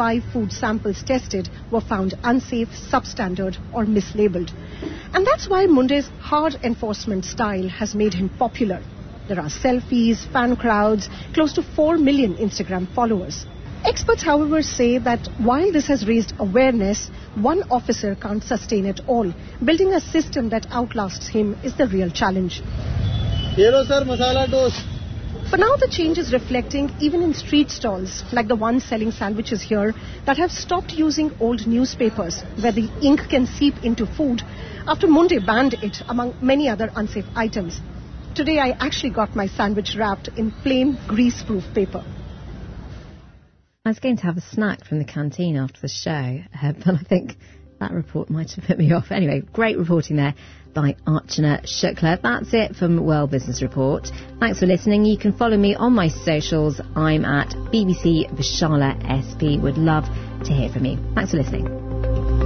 5 food samples tested were found unsafe, substandard or mislabeled. And that's why Munde's hard enforcement style has made him popular. There are selfies, fan crowds, close to 4 million Instagram followers. Experts, however, say that while this has raised awareness, one officer can't sustain it all. Building a system that outlasts him is the real challenge. Hello, sir, masala toast. For now, the change is reflecting even in street stalls, like the one selling sandwiches here, that have stopped using old newspapers, where the ink can seep into food, after Munde banned it, among many other unsafe items. Today, I actually got my sandwich wrapped in plain grease-proof paper. I was going to have a snack from the canteen after the show, but I think that report might have put me off. Anyway, great reporting there by Archana Shukla. That's it from World Business Report. Thanks for listening. You can follow me on my socials. I'm at BBC Vishala SP. Would love to hear from you. Thanks for listening.